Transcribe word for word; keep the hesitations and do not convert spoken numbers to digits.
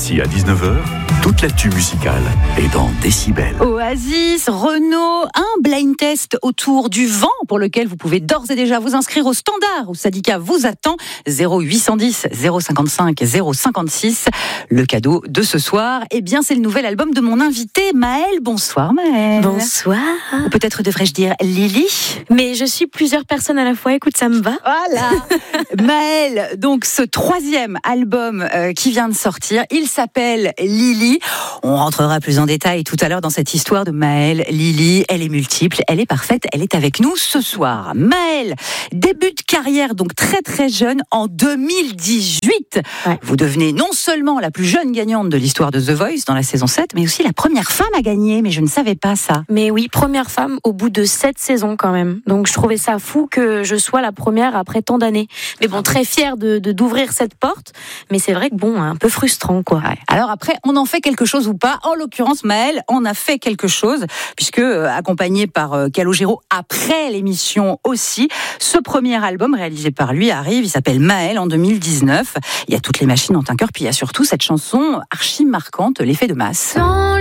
midi à dix-neuf heures, toute l'actu musicale est dans Décibel. Oasis, Renaud, un blind test autour du vent pour lequel vous pouvez d'ores et déjà vous inscrire au standard où Sadika vous attend. zéro huit cent dix, zéro cinquante-cinq, zéro cinquante-six. Le cadeau de ce soir, eh bien, c'est le nouvel album de mon invité Maëlle. Bonsoir Maëlle. Bonsoir. Ou peut-être devrais-je dire Lily. Mais je suis plusieurs personnes à la fois, écoute, ça me va. Voilà. Maëlle, donc ce troisième album euh, qui vient de sortir, il s'appelle Lily. On rentrera plus en détail tout à l'heure dans cette histoire de Maëlle. Lily, elle est multiple, elle est parfaite, elle est avec nous ce soir. Maëlle, début de carrière donc très très jeune en deux mille dix-huit. Ouais. Vous devenez non seulement la plus jeune gagnante de l'histoire de The Voice dans la saison sept, mais aussi la première femme à gagner, mais je ne savais pas ça. Mais oui, première femme au bout de sept saisons quand même. Donc je trouvais ça fou que je sois la première après tant d'années. Mais bon, très fière de, de d'ouvrir cette porte, mais c'est vrai que bon, un peu frustrant quoi. Ouais. Alors après, on en fait quelque chose ou pas. En l'occurrence, Maëlle, on a fait quelque chose, puisque euh, accompagné par euh, Calogero après l'émission aussi, ce premier album réalisé par lui arrive, il s'appelle Maëlle en deux mille dix-neuf. Il y a toutes les machines ont un cœur, puis il y a surtout cette chanson archi marquante, L'effet de masse.